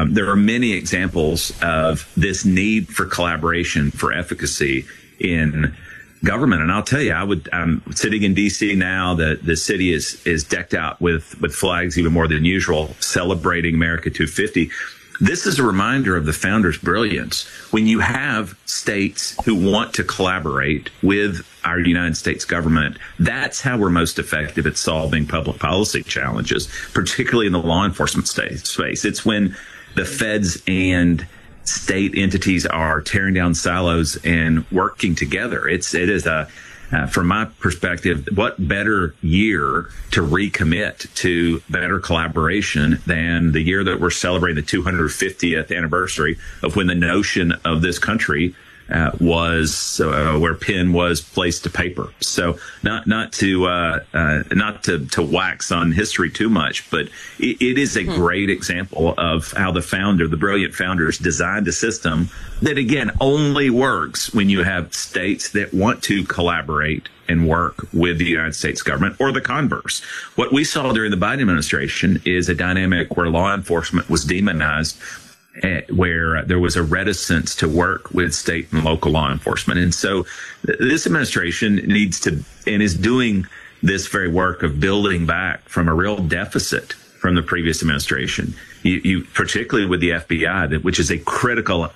there are many examples of this need for collaboration for efficacy in government. And I'll tell you, I'm sitting in D.C. now. The city is decked out with flags even more than usual, celebrating America 250. This is a reminder of the founders' brilliance. When you have states who want to collaborate with our United States government, that's how we're most effective at solving public policy challenges, particularly in the law enforcement space. It's when the feds and state entities are tearing down silos and working together. It is from my perspective, what better year to recommit to better collaboration than the year that we're celebrating the 250th anniversary of when the notion of this country was where pen was placed to paper. So not to wax on history too much, but it is a great example of how the brilliant founders designed a system that, again, only works when you have states that want to collaborate and work with the United States government, or the converse. What we saw during the Biden administration is a dynamic where law enforcement was demonized, where there was a reticence to work with state and local law enforcement. And so this administration needs to, and is doing this very work of building back from a real deficit from the previous administration. You particularly with the FBI, which is a critical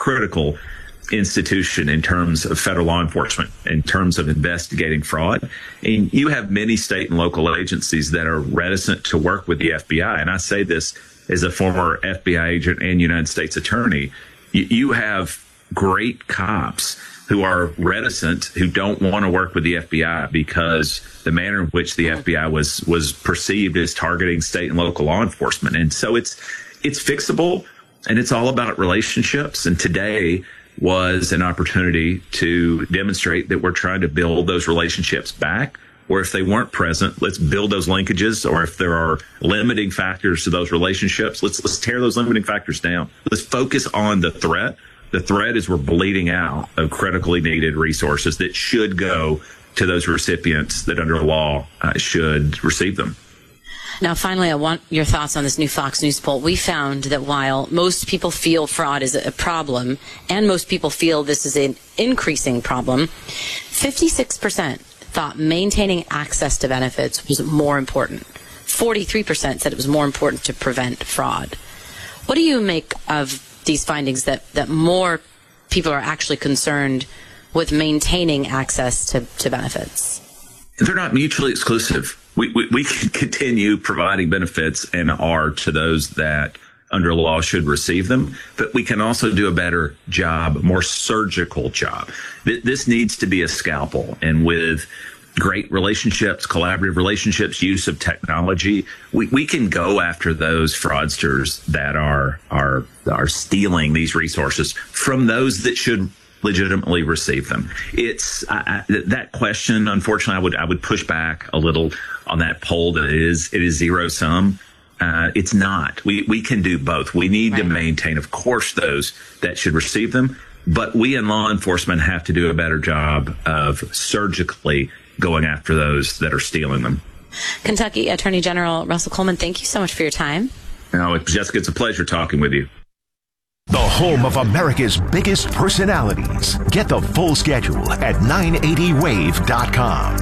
institution in terms of federal law enforcement, in terms of investigating fraud. And you have many state and local agencies that are reticent to work with the FBI. And I say this as a former FBI agent and United States attorney. You have great cops who are reticent, who don't want to work with the FBI because the manner in which the FBI was perceived as targeting state and local law enforcement. And so it's fixable, and it's all about relationships. And today was an opportunity to demonstrate that we're trying to build those relationships back, or if they weren't present, let's build those linkages. Or if there are limiting factors to those relationships, let's tear those limiting factors down. Let's focus on the threat. The threat is we're bleeding out of critically needed resources that should go to those recipients that under law should receive them. Now, finally, I want your thoughts on this new Fox News poll. We found that while most people feel fraud is a problem, and most people feel this is an increasing problem, 56% thought maintaining access to benefits was more important. 43% said it was more important to prevent fraud. What do you make of these findings that more people are actually concerned with maintaining access to benefits? They're not mutually exclusive. We can continue providing benefits and are to those that under law should receive them, but we can also do a better job, more surgical job. This needs to be a scalpel, and with great relationships, collaborative relationships, use of technology, we can go after those fraudsters that are stealing these resources from those that should legitimately receive them. It's that question. Unfortunately, I would push back a little on that poll that it is zero sum. It's not. We can do both. We need to maintain, of course, those that should receive them, but we in law enforcement have to do a better job of surgically going after those that are stealing them. Kentucky Attorney General Russell Coleman, thank you so much for your time. No, Jessica, it's a pleasure talking with you. The home of America's biggest personalities. Get the full schedule at 980wave.com.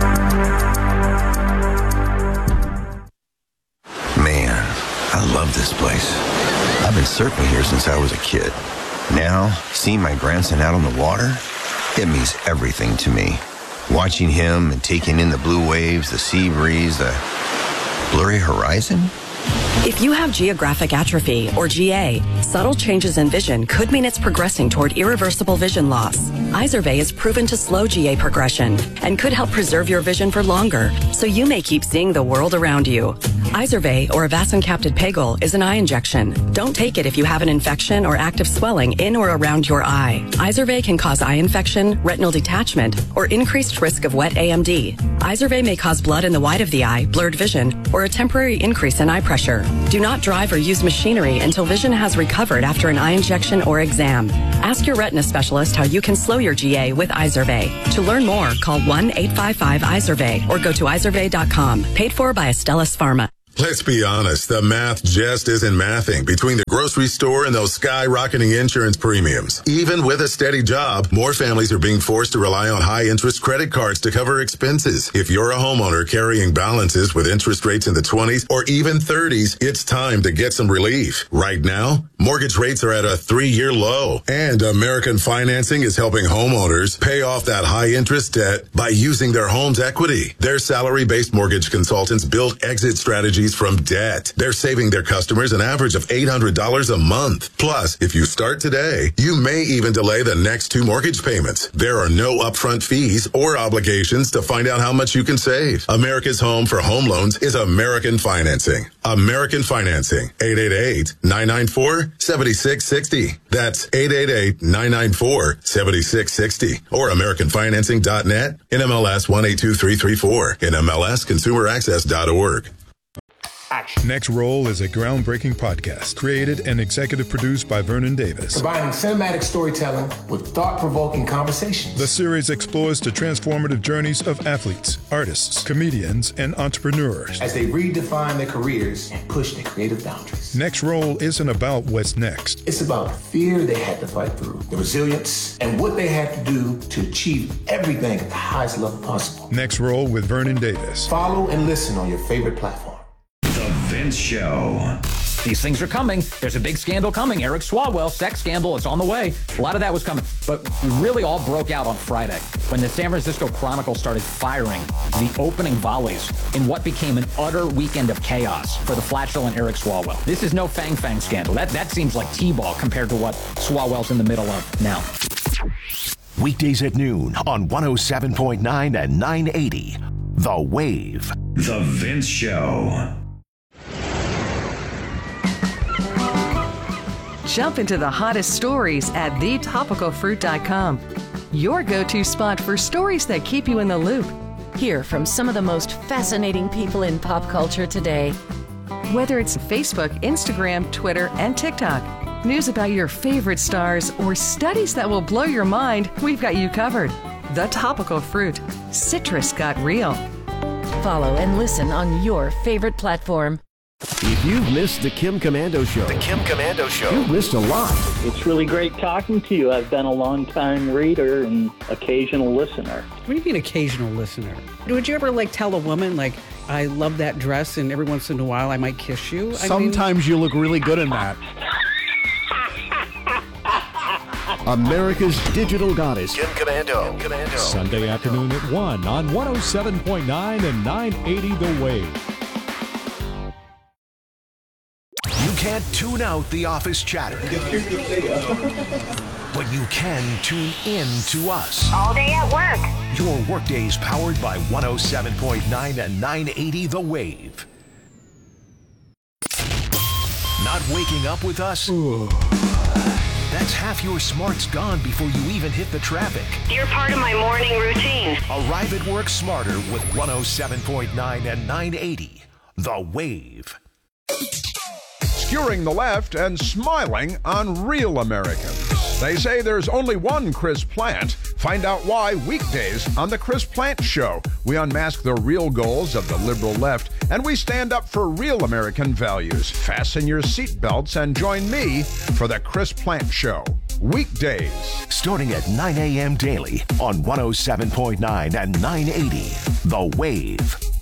Man, I love this place. I've been surfing here since I was a kid. Now, seeing my grandson out on the water, it means everything to me. Watching him and taking in the blue waves, the sea breeze, the blurry horizon. If you have geographic atrophy, or GA, subtle changes in vision could mean it's progressing toward irreversible vision loss. Izervay is proven to slow GA progression and could help preserve your vision for longer, so you may keep seeing the world around you. Izervay, or avacincaptad pegol, is an eye injection. Don't take it if you have an infection or active swelling in or around your eye. Izervay can cause eye infection, retinal detachment, or increased risk of wet AMD. Izervay may cause blood in the white of the eye, blurred vision, or a temporary increase in eye pressure. Do not drive or use machinery until vision has recovered after an eye injection or exam. Ask your retina specialist how you can slow your GA with Izervay. To learn more, call 1-855-IZERVAY or go to izervay.com. Paid for by Astellas Pharma. Let's be honest, the math just isn't mathing between the grocery store and those skyrocketing insurance premiums. Even with a steady job, more families are being forced to rely on high-interest credit cards to cover expenses. If you're a homeowner carrying balances with interest rates in the 20s or even 30s, it's time to get some relief. Right now, mortgage rates are at a 3-year low, and American Financing is helping homeowners pay off that high-interest debt by using their home's equity. Their salary-based mortgage consultants build exit strategies from debt. They're saving their customers an average of $800 a month. Plus, if you start today, you may even delay the next 2 mortgage payments. There are no upfront fees or obligations to find out how much you can save. America's home for home loans is American Financing. American Financing. 888-994-7660. That's 888-994-7660. Or AmericanFinancing.net. NMLS 182334. NMLSConsumerAccess.org. Next Roll is a groundbreaking podcast created and executive produced by Vernon Davis. Combining cinematic storytelling with thought-provoking conversations. The series explores the transformative journeys of athletes, artists, comedians, and entrepreneurs as they redefine their careers and push their creative boundaries. Next Roll isn't about what's next. It's about the fear they had to fight through, the resilience, and what they had to do to achieve everything at the highest level possible. Next Roll with Vernon Davis. Follow and listen on your favorite platform. The Vince Show. These things are coming. There's a big scandal coming. Eric Swalwell, sex scandal, it's on the way. A lot of that was coming. But we really all broke out on Friday when the San Francisco Chronicle started firing the opening volleys in what became an utter weekend of chaos for the flatulent Eric Swalwell. This is no Fang Fang scandal. That seems like T-ball compared to what Swalwell's in the middle of now. Weekdays at noon on 107.9 and 980. The Wave. The Vince Show. Jump into the hottest stories at thetopicalfruit.com. Your go-to spot for stories that keep you in the loop. Hear from some of the most fascinating people in pop culture today. Whether it's Facebook, Instagram, Twitter, and TikTok, news about your favorite stars, or studies that will blow your mind, we've got you covered. The Topical Fruit. Citrus got real. Follow and listen on your favorite platform. If you've missed the Kim Komando Show, you've missed a lot. It's really great talking to you. I've been a long-time reader and occasional listener. What do you mean occasional listener? Would you ever tell a woman I love that dress and every once in a while I might kiss you? Sometimes you look really good in that. America's digital goddess, Kim Komando. Sunday afternoon at 1 on 107.9 and 980 The Wave. You can't tune out the office chatter, but you can tune in to us. All day at work. Your workday's powered by 107.9 and 980 The Wave. Not waking up with us? That's half your smarts gone before you even hit the traffic. You're part of my morning routine. Arrive at work smarter with 107.9 and 980 The Wave. Skewering the left and smiling on real Americans. They say there's only one Chris Plant. Find out why weekdays on The Chris Plant Show. We unmask the real goals of the liberal left, and we stand up for real American values. Fasten your seatbelts and join me for The Chris Plant Show. Weekdays. Starting at 9 a.m. daily on 107.9 and 980 The Wave.